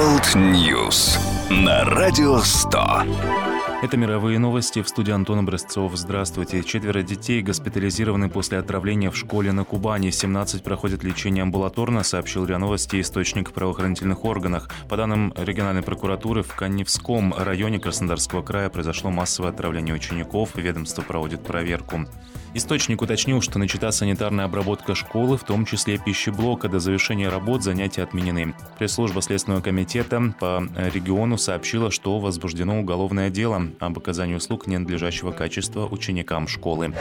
World News на Радио 100. Это мировые новости. В студии Антон Образцов. Здравствуйте. 4 детей госпитализированы после отравления в школе на Кубани. 17 проходят лечение амбулаторно, сообщил РИА Новости источник в правоохранительных органах. По данным региональной прокуратуры, в Каневском районе Краснодарского края произошло массовое отравление учеников. Ведомство проводит проверку. Источник уточнил, что начата санитарная обработка школы, в том числе пищеблока. До завершения работ занятия отменены. Пресс-служба Следственного комитета по региону сообщила, что возбуждено уголовное дело об оказании услуг ненадлежащего качества ученикам школы.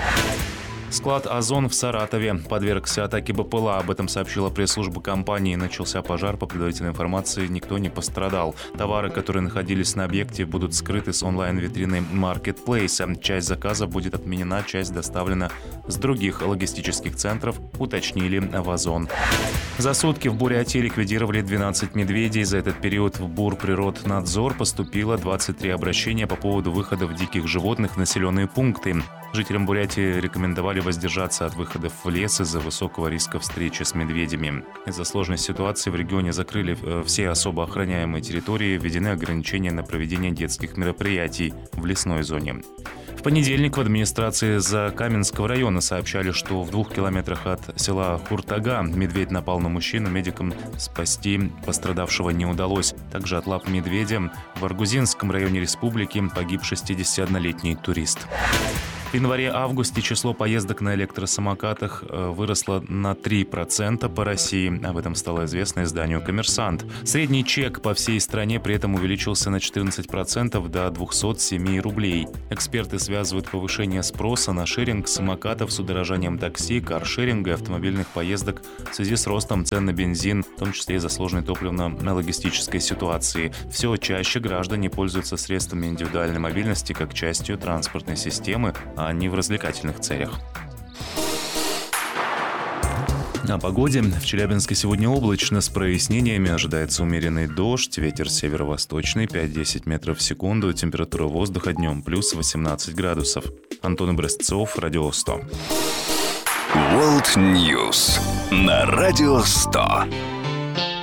Склад «Озон» в Саратове подвергся атаке БПЛА. Об этом сообщила пресс-служба компании. Начался пожар. По предварительной информации, никто не пострадал. Товары, которые находились на объекте, будут скрыты с онлайн-витрины маркетплейса. Часть заказа будет отменена, часть доставлена с других логистических центров, уточнили в «Озон». За сутки в Бурятии ликвидировали 12 медведей. За этот период в Бурприроднадзор поступило 23 обращения по поводу выходов диких животных в населенные пункты. Жителям Бурятии рекомендовали воздержаться от выходов в лес из-за высокого риска встречи с медведями. Из-за сложной ситуации в регионе закрыли все особо охраняемые территории, введены ограничения на проведение детских мероприятий в лесной зоне. В понедельник в администрации Закаменского района сообщали, что в 2 километрах от села Хуртага медведь напал на мужчину. Медикам спасти пострадавшего не удалось. Также от лап медведя в Аргузинском районе республики погиб 61-летний турист. В январе-августе число поездок на электросамокатах выросло на 3% по России. Об этом стало известно изданию «Коммерсант». Средний чек по всей стране при этом увеличился на 14% до 207 рублей. Эксперты связывают повышение спроса на шеринг самокатов с удорожанием такси, каршеринга и автомобильных поездок в связи с ростом цен на бензин, в том числе из-за сложной топливно-логистической ситуации. Все чаще граждане пользуются средствами индивидуальной мобильности как частью транспортной системы, а не в развлекательных целях. О погоде. В Челябинске сегодня облачно с прояснениями. Ожидается умеренный дождь. Ветер северо-восточный 5-10 метров в секунду. Температура воздуха днем плюс 18 градусов. Антон Образцов, Радио 100. World News на Радио 100.